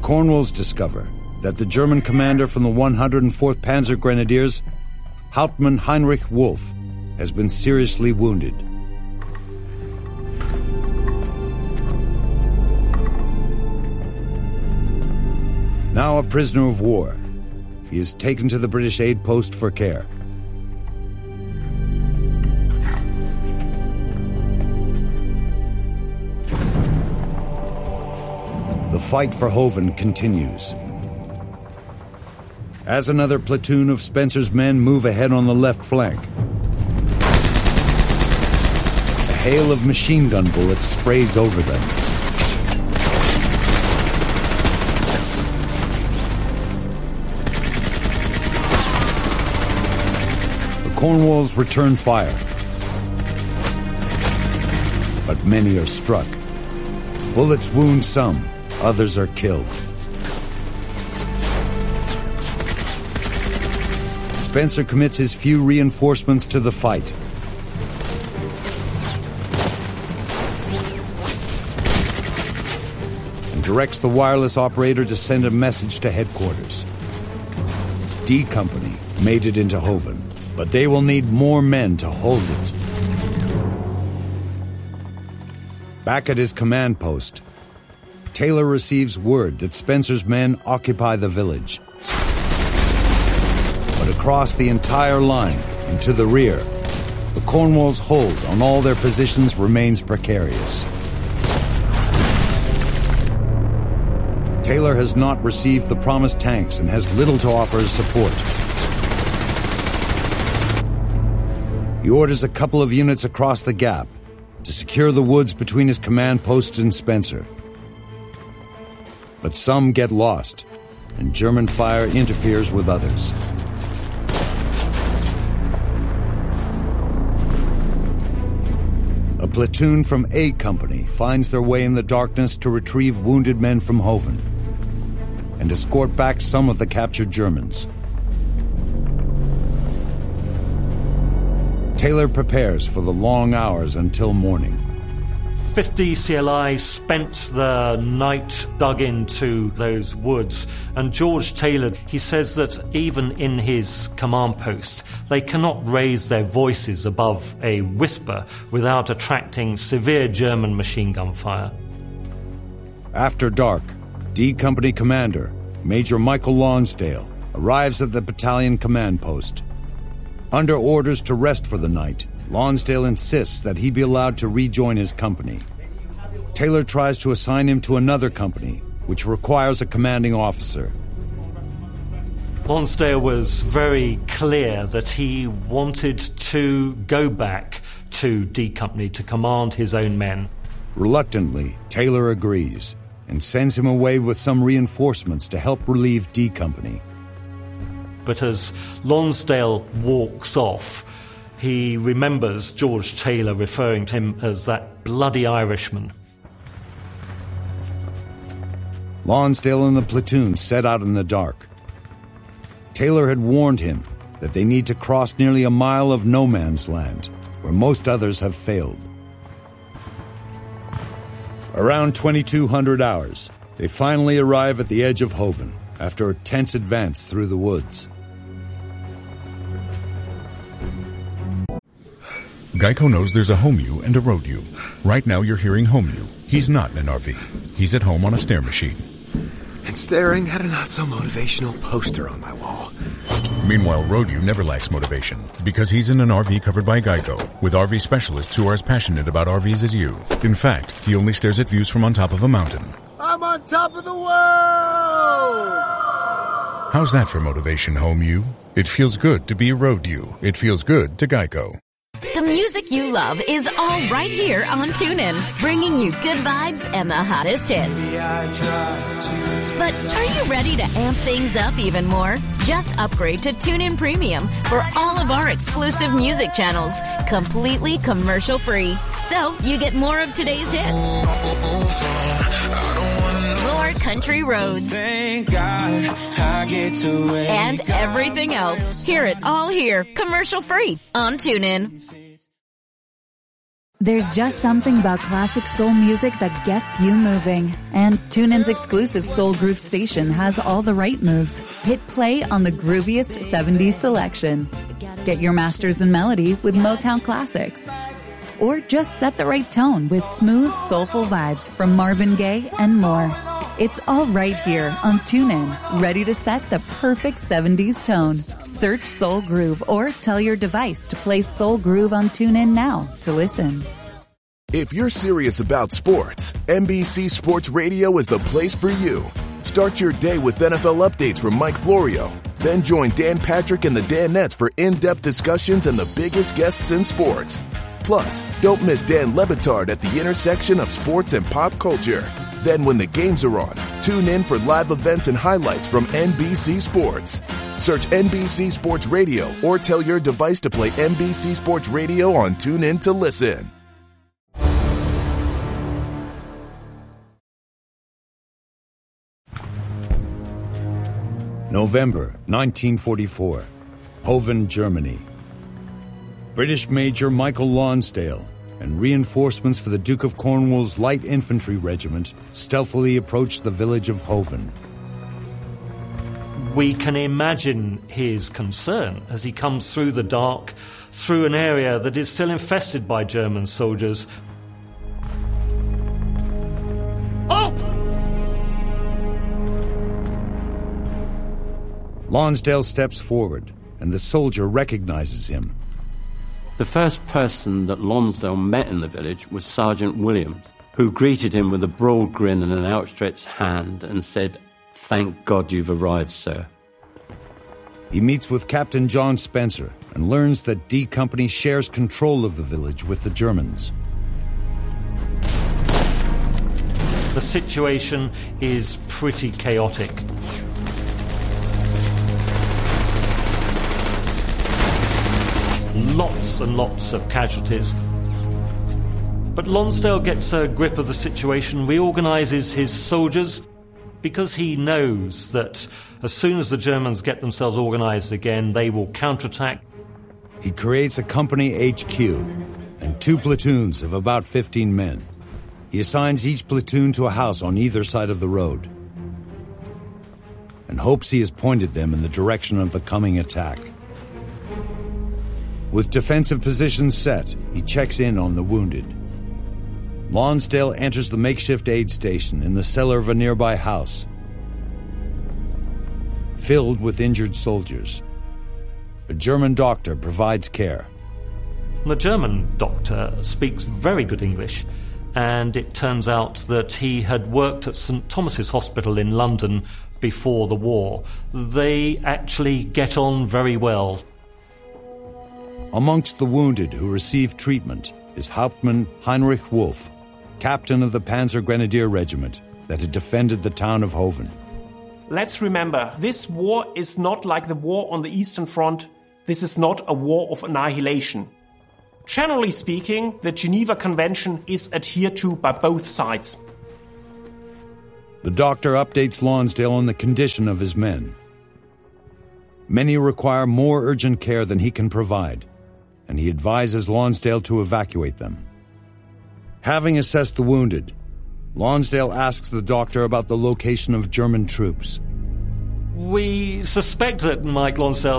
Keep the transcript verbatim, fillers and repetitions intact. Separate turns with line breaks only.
Cornwalls discover that the German commander from the one hundred fourth Panzer Grenadiers, Hauptmann Heinrich Wolf, has been seriously wounded. Now a prisoner of war, he is taken to the British aid post for care. The fight for Hoven continues. As another platoon of Spencer's men move ahead on the left flank, a hail of machine gun bullets sprays over them. The Cornwalls return fire, but many are struck. Bullets wound some, others are killed. Spencer commits his few reinforcements to the fight. And directs the wireless operator to send a message to headquarters. D Company made it into Hoven, but they will need more men to hold it. Back at his command post, Taylor receives word that Spencer's men occupy the village. But across the entire line and to the rear, the Cornwalls' hold on all their positions remains precarious. Taylor has not received the promised tanks and has little to offer as support. He orders a couple of units across the gap to secure the woods between his command post and Spencer. But some get lost, and German fire interferes with others. A platoon from A Company finds their way in the darkness to retrieve wounded men from Hoven and escort back some of the captured Germans. Taylor prepares for the long hours until morning.
fifty C L I spent the night dug into those woods, and George Taylor, he says that even in his command post, they cannot raise their voices above a whisper without attracting severe German machine gun fire.
After dark, D Company commander, Major Michael Lonsdale, arrives at the battalion command post. Under orders to rest for the night, Lonsdale insists that he be allowed to rejoin his company. Taylor tries to assign him to another company, which requires a commanding officer.
Lonsdale was very clear that he wanted to go back to D Company to command his own men.
Reluctantly, Taylor agrees and sends him away with some reinforcements to help relieve D Company.
But as Lonsdale walks off, he remembers George Taylor referring to him as that bloody Irishman.
Lonsdale and the platoon set out in the dark. Taylor had warned him that they need to cross nearly a mile of no man's land, where most others have failed. Around twenty-two hundred hours, they finally arrive at the edge of Hoven after a tense advance through the woods.
Geico knows there's a home you and a road you. Right now you're hearing home you. He's not in an R V. He's at home on a stair machine.
And staring at a not-so-motivational poster on my wall.
Meanwhile, road you never lacks motivation because he's in an R V covered by Geico with R V specialists who are as passionate about R Vs as you. In fact, he only stares at views from on top of a mountain.
I'm on top of the world!
How's that for motivation, home you? It feels good to be road you. It feels good to Geico.
The music you love is all right here on TuneIn, bringing you good vibes and the hottest hits. But are you ready to amp things up even more? Just upgrade to TuneIn Premium for all of our exclusive music channels, completely commercial-free. So you get more of today's hits, more country roads,
Thank God I get to wake
and everything else. Hear it all here, commercial-free on TuneIn.
There's just something about classic soul music that gets you moving. And TuneIn's exclusive Soul Groove station has all the right moves. Hit play on the grooviest seventies selection. Get your masters in melody with Motown classics. Or just set the right tone with smooth, soulful vibes from Marvin Gaye and more. It's all right here on TuneIn, ready to set the perfect seventies tone. Search Soul Groove or tell your device to play Soul Groove on TuneIn now to listen.
If you're serious about sports, N B C Sports Radio is the place for you. Start your day with N F L updates from Mike Florio. Then join Dan Patrick and the Danettes for in-depth discussions and the biggest guests in sports. Plus, don't miss Dan Le Batard at the intersection of sports and pop culture. Then when the games are on, tune in for live events and highlights from N B C Sports. Search N B C Sports Radio or tell your device to play N B C Sports Radio on TuneIn to listen.
November nineteen forty-four, Hoven, Germany. British Major Michael Lonsdale and reinforcements for the Duke of Cornwall's Light Infantry Regiment stealthily approached the village of Hoven.
We can imagine his concern as he comes through the dark, through an area that is still infested by German soldiers. Halt!
Lonsdale steps forward, and the soldier recognizes him.
The first person that Lonsdale met in the village was Sergeant Williams, who greeted him with a broad grin and an outstretched hand and said, "Thank God you've arrived, sir."
He meets with Captain John Spencer and learns that D Company shares control of the village with the Germans.
The situation is pretty chaotic. Lots and lots of casualties. But Lonsdale gets a grip of the situation, reorganizes his soldiers, because he knows that as soon as the Germans get themselves organized again, they will counterattack.
He creates a company H Q and two platoons of about fifteen men. He assigns each platoon to a house on either side of the road and hopes he has pointed them in the direction of the coming attack. With defensive positions set, he checks in on the wounded. Lonsdale enters the makeshift aid station in the cellar of a nearby house, filled with injured soldiers. A German doctor provides care.
The German doctor speaks very good English, and it turns out that he had worked at Saint Thomas's Hospital in London before the war. They actually get on very well.
Amongst the wounded who receive treatment is Hauptmann Heinrich Wolf, captain of the Panzer Grenadier Regiment that had defended the town of Hoven.
Let's remember, this war is not like the war on the Eastern Front. This is not a war of annihilation. Generally speaking, the Geneva Convention is adhered to by both sides.
The doctor updates Lonsdale on the condition of his men. Many require more urgent care than he can provide, and he advises Lonsdale to evacuate them. Having assessed the wounded, Lonsdale asks the doctor about the location of German troops.
We suspect that Mike Lonsdale